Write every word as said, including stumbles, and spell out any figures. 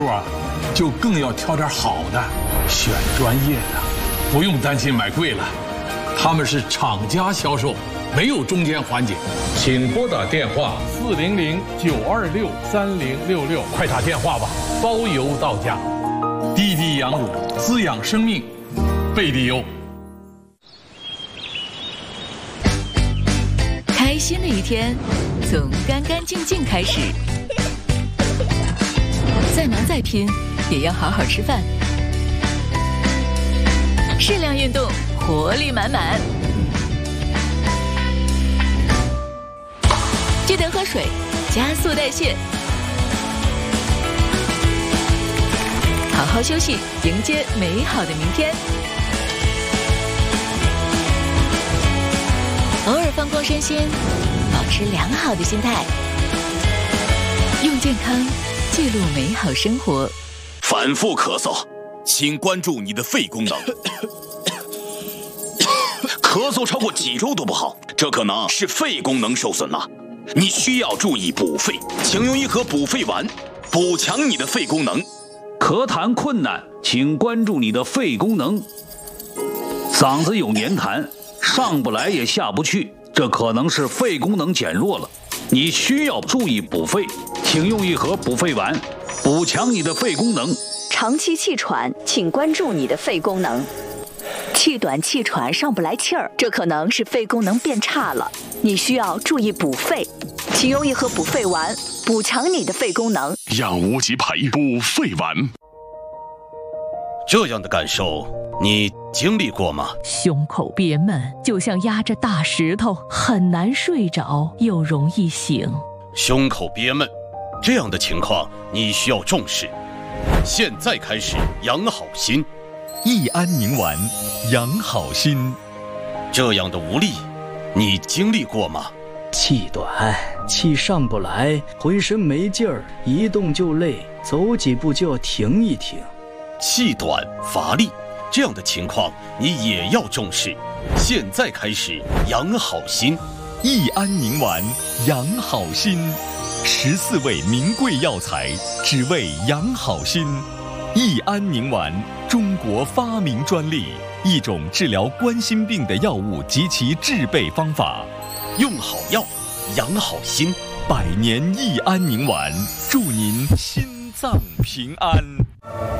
啊，就更要挑点好的，选专业的，不用担心买贵了。他们是厂家销售，没有中间环节。请拨打电话四零零九二六三零六六，快打电话吧，包邮到家。滴滴羊乳，滋养生命，贝蒂优。 开心的一天，从干干净净开始。再忙再拼，也要好好吃饭。适量运动，活力满满。记得喝水，加速代谢。好好休息，迎接美好的明天。偶尔放空身心，保持良好的心态，用健康记录美好生活。 反复咳嗽，请关注你的肺功能。咳嗽超过几周都不好，这可能是肺功能受损了。你需要注意补肺，请用一盒补肺丸，补强你的肺功能。 咳痰困难，请关注你的肺功能。嗓子有黏痰，上不来也下不去，这可能是肺功能减弱了。你需要注意补肺，请用一盒补肺丸，补强你的肺功能。 长期气喘，请关注你的肺功能。气短气喘上不来气儿，这可能是肺功能变差了，你需要注意补肺，请用一盒补肺丸，补强你的肺功能。 养无极培补肺丸。 这样的感受你经历过吗？ 胸口憋闷，就像压着大石头，很难睡着，又容易醒。 胸口憋闷，这样的情况你需要重视。现在开始养好心。 益安宁丸，养好心。 这样的无力，你经历过吗？ 气短，气上不来，浑身没劲儿，一动就累，走几步就要停一停。 气短乏力，这样的情况你也要重视。现在开始养好心。 益安宁丸，养好心。十四味名贵药材，只为养好心。益安宁丸，中国发明专利，一种治疗冠心病的药物及其制备方法。 用好药，养好心。 百年益安宁丸，祝您心脏平安。